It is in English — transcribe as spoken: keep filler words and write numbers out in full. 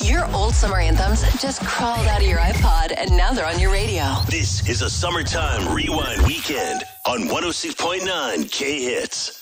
Your old summer anthems just crawled out of your iPod, and now they're on your radio. This is a Summertime Rewind Weekend on one oh six point nine K-Hits.